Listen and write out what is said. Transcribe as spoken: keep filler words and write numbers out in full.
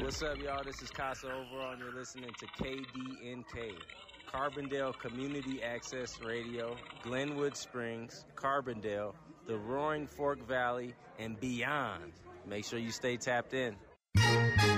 What's up, y'all? This is Casa Overall, and you're listening to K D N K, Carbondale Community Access Radio, Glenwood Springs, Carbondale, the Roaring Fork Valley, and beyond. Make sure you stay tapped in.